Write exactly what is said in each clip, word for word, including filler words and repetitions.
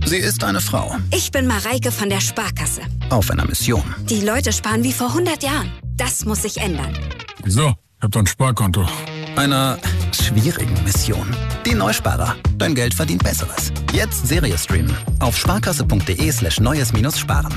Sie ist eine Frau. Ich bin Mareike von der Sparkasse. Auf einer Mission. Die Leute sparen wie vor hundert Jahren. Das muss sich ändern. Wieso? Ich hab doch ein Sparkonto. Einer schwierigen Mission. Die Neusparer. Dein Geld verdient Besseres. Jetzt Serie streamen. Auf sparkasse.de slash neues minus sparen.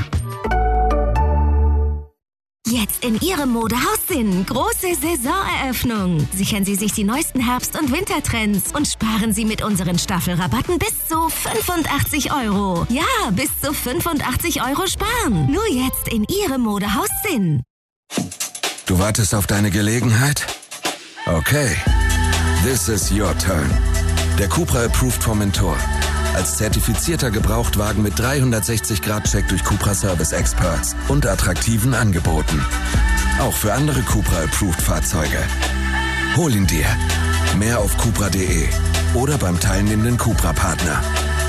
Jetzt in Ihrem Modehaus Sinn. Große Saisoneröffnung. Sichern Sie sich die neuesten Herbst- und Wintertrends und sparen Sie mit unseren Staffelrabatten bis zu fünfundachtzig Euro. Ja, bis zu fünfundachtzig Euro sparen. Nur jetzt in Ihrem Modehaus Sinn. Du wartest auf deine Gelegenheit? Okay. This is your turn. Der Cupra Approved Formentor. Als zertifizierter Gebrauchtwagen mit dreihundertsechzig Grad Check durch Cupra Service Experts und attraktiven Angeboten. Auch für andere Cupra Approved Fahrzeuge. Hol ihn dir. Mehr auf cupra punkt de oder beim teilnehmenden Cupra-Partner.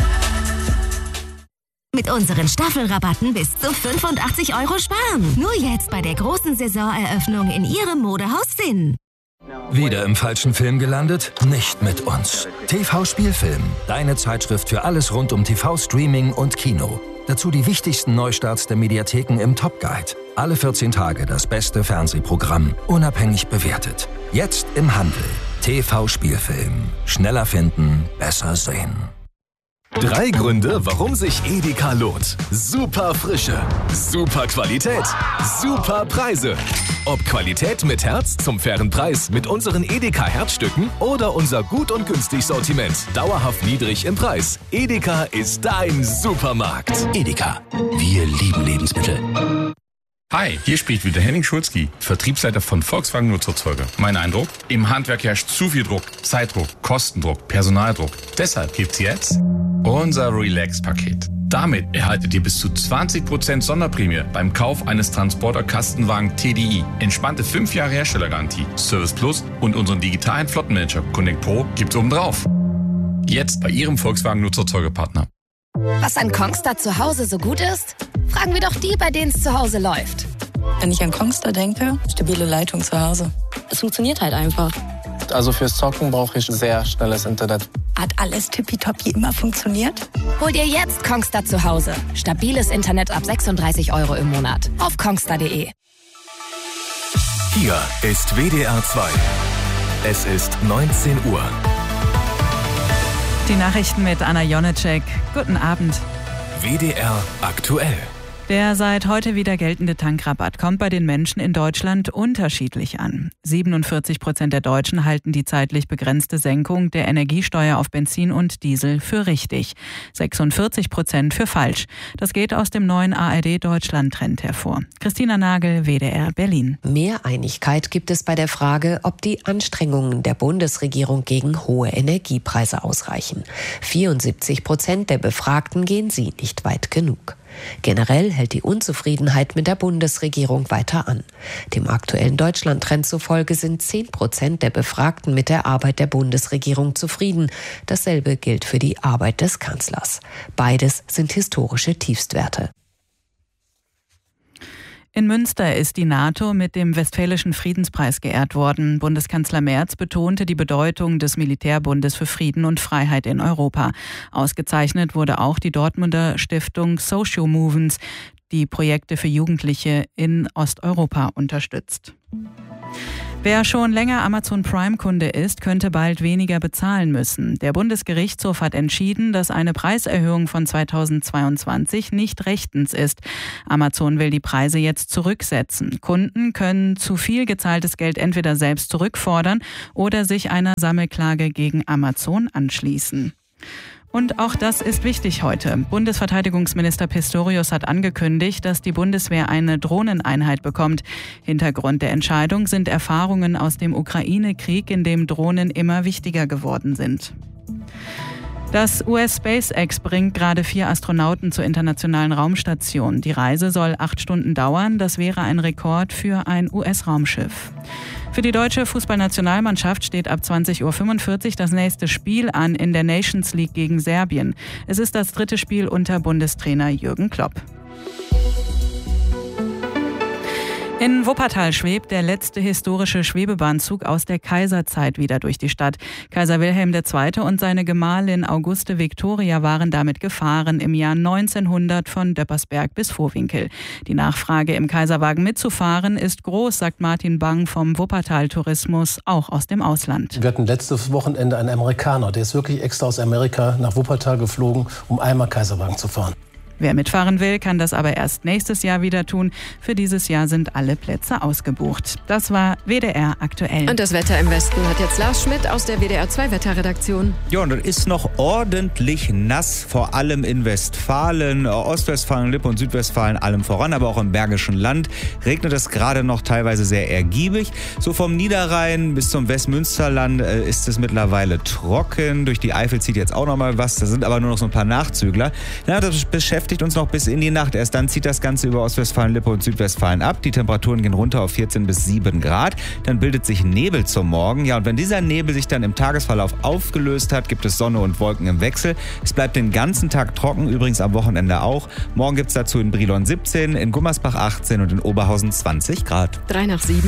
Mit unseren Staffelrabatten bis zu fünfundachtzig Euro sparen. Nur jetzt bei der großen Saisoneröffnung in Ihrem Modehaus Sinn. Wieder im falschen Film gelandet? Nicht mit uns. T V-Spielfilm, deine Zeitschrift für alles rund um T V-Streaming und Kino. Dazu die wichtigsten Neustarts der Mediatheken im Top Guide. Alle vierzehn Tage das beste Fernsehprogramm, unabhängig bewertet. Jetzt im Handel. T V-Spielfilm. Schneller finden, besser sehen. Drei Gründe, warum sich Edeka lohnt. Super Frische, super Qualität, super Preise. Ob Qualität mit Herz zum fairen Preis mit unseren Edeka Herzstücken oder unser gut und günstig Sortiment, dauerhaft niedrig im Preis. Edeka ist dein Supermarkt. Edeka, wir lieben Lebensmittel. Hi, hier spricht wieder Henning Schulzki, Vertriebsleiter von Volkswagen Nutzerzeuger. Mein Eindruck? Im Handwerk herrscht zu viel Druck, Zeitdruck, Kostendruck, Personaldruck. Deshalb gibt's jetzt unser Relax-Paket. Damit erhaltet ihr bis zu zwanzig Prozent Sonderprämie beim Kauf eines Transporter-Kastenwagen T D I. Entspannte fünf Jahre Herstellergarantie, Service Plus und unseren digitalen Flottenmanager Connect Pro gibt's obendrauf. Jetzt bei Ihrem Volkswagen Nutzerzeugerpartner. Was an Kongstar zu Hause so gut ist? Fragen wir doch die, bei denen es zu Hause läuft. Wenn ich an Kongstar denke, stabile Leitung zu Hause. Es funktioniert halt einfach. Also fürs Zocken brauche ich sehr schnelles Internet. Hat alles tippitoppi immer funktioniert? Hol dir jetzt Kongstar zu Hause. Stabiles Internet ab sechsunddreißig Euro im Monat. Auf kongstar punkt de. Hier ist W D R zwei. Es ist neunzehn Uhr. Die Nachrichten mit Anna Jonecek. Guten Abend. W D R aktuell. Der seit heute wieder geltende Tankrabatt kommt bei den Menschen in Deutschland unterschiedlich an. siebenundvierzig Prozent der Deutschen halten die zeitlich begrenzte Senkung der Energiesteuer auf Benzin und Diesel für richtig. sechsundvierzig Prozent für falsch. Das geht aus dem neuen A R D-Deutschland-Trend hervor. Christina Nagel, W D R Berlin. Mehr Einigkeit gibt es bei der Frage, ob die Anstrengungen der Bundesregierung gegen hohe Energiepreise ausreichen. vierundsiebzig Prozent der Befragten gehen sie nicht weit genug. Generell hält die Unzufriedenheit mit der Bundesregierung weiter an. Dem aktuellen Deutschland-Trend zufolge sind zehn Prozent der Befragten mit der Arbeit der Bundesregierung zufrieden. Dasselbe gilt für die Arbeit des Kanzlers. Beides sind historische Tiefstwerte. In Münster ist die NATO mit dem Westfälischen Friedenspreis geehrt worden. Bundeskanzler Merz betonte die Bedeutung des Militärbundes für Frieden und Freiheit in Europa. Ausgezeichnet wurde auch die Dortmunder Stiftung Social Movements, die Projekte für Jugendliche in Osteuropa unterstützt. Wer schon länger Amazon Prime-Kunde ist, könnte bald weniger bezahlen müssen. Der Bundesgerichtshof hat entschieden, dass eine Preiserhöhung von zweitausendzweiundzwanzig nicht rechtens ist. Amazon will die Preise jetzt zurücksetzen. Kunden können zu viel gezahltes Geld entweder selbst zurückfordern oder sich einer Sammelklage gegen Amazon anschließen. Und auch das ist wichtig heute. Bundesverteidigungsminister Pistorius hat angekündigt, dass die Bundeswehr eine Drohneneinheit bekommt. Hintergrund der Entscheidung sind Erfahrungen aus dem Ukraine-Krieg, in dem Drohnen immer wichtiger geworden sind. Das U S SpaceX bringt gerade vier Astronauten zur internationalen Raumstation. Die Reise soll acht Stunden dauern. Das wäre ein Rekord für ein U S-Raumschiff. Für die deutsche Fußballnationalmannschaft steht ab zwanzig Uhr fünfundvierzig das nächste Spiel an in der Nations League gegen Serbien. Es ist das dritte Spiel unter Bundestrainer Jürgen Klopp. In Wuppertal schwebt der letzte historische Schwebebahnzug aus der Kaiserzeit wieder durch die Stadt. Kaiser Wilhelm der Zweite und seine Gemahlin Auguste Victoria waren damit gefahren im Jahr neunzehnhundert von Döppersberg bis Vohwinkel. Die Nachfrage, im Kaiserwagen mitzufahren, ist groß, sagt Martin Bang vom Wuppertal Tourismus, auch aus dem Ausland. Wir hatten letztes Wochenende einen Amerikaner, der ist wirklich extra aus Amerika nach Wuppertal geflogen, um einmal Kaiserwagen zu fahren. Wer mitfahren will, kann das aber erst nächstes Jahr wieder tun. Für dieses Jahr sind alle Plätze ausgebucht. Das war W D R aktuell. Und das Wetter im Westen hat jetzt Lars Schmidt aus der W D R zwei Wetterredaktion. Ja, und es ist noch ordentlich nass, vor allem in Westfalen, Ostwestfalen, Lippe und Südwestfalen allem voran, aber auch im Bergischen Land regnet es gerade noch teilweise sehr ergiebig. So vom Niederrhein bis zum Westmünsterland äh, ist es mittlerweile trocken. Durch die Eifel zieht jetzt auch noch mal was. Da sind aber nur noch so ein paar Nachzügler. Ja, das beschäftigt uns noch bis in die Nacht. Erst dann zieht das Ganze über Ostwestfalen, Lippe und Südwestfalen ab. Die Temperaturen gehen runter auf vierzehn bis sieben Grad. Dann bildet sich Nebel zum Morgen. Ja, und wenn dieser Nebel sich dann im Tagesverlauf aufgelöst hat, gibt es Sonne und Wolken im Wechsel. Es bleibt den ganzen Tag trocken, übrigens am Wochenende auch. Morgen gibt es dazu in Brilon siebzehn, in Gummersbach achtzehn und in Oberhausen zwanzig Grad. Drei nach sieben.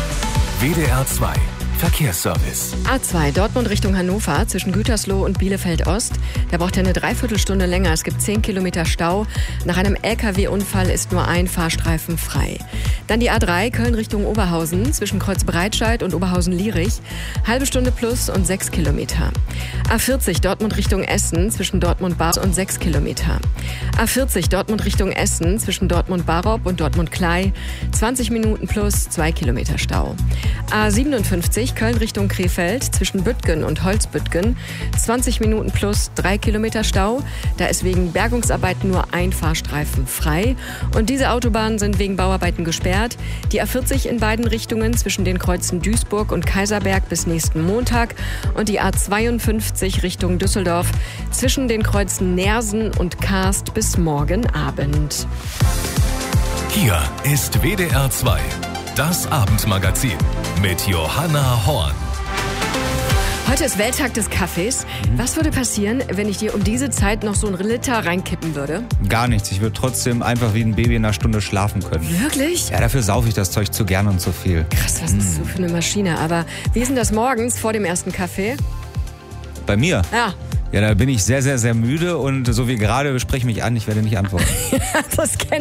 W D R zwei Verkehrsservice. A zwei Dortmund Richtung Hannover zwischen Gütersloh und Bielefeld-Ost. Da braucht er eine Dreiviertelstunde länger. Es gibt zehn Kilometer Stau. Nach einem L K W-Unfall ist nur ein Fahrstreifen frei. Dann die A drei Köln Richtung Oberhausen zwischen Kreuzbreitscheid und Oberhausen-Lierich. Halbe Stunde plus und sechs Kilometer. A vierzig Dortmund Richtung Essen zwischen Dortmund-Bar und sechs Kilometer. A vierzig Dortmund Richtung Essen zwischen Dortmund-Barop und Dortmund-Klei. zwanzig Minuten plus zwei Kilometer Stau. A siebenundfünfzig Köln Richtung Krefeld zwischen Büttgen und Holzbüttgen. zwanzig Minuten plus drei Kilometer Stau. Da ist wegen Bergungsarbeiten nur ein Fahrstreifen frei. Und diese Autobahnen sind wegen Bauarbeiten gesperrt. Die A vierzig in beiden Richtungen zwischen den Kreuzen Duisburg und Kaiserberg bis nächsten Montag. Und die A zweiundfünfzig Richtung Düsseldorf zwischen den Kreuzen Neersen und Karst bis morgen Abend. Hier ist W D R zwei. Das Abendmagazin mit Johanna Horn. Heute ist Welttag des Kaffees. Was würde passieren, wenn ich dir um diese Zeit noch so einen Liter reinkippen würde? Gar nichts. Ich würde trotzdem einfach wie ein Baby in einer Stunde schlafen können. Wirklich? Ja, dafür saufe ich das Zeug zu gern und zu viel. Krass, was bist du für eine Maschine. Aber wie ist denn das morgens vor dem ersten Kaffee? Bei mir? Ja. Ja, da bin ich sehr, sehr, sehr müde und so wie gerade spreche mich an, ich werde nicht antworten. Das kenn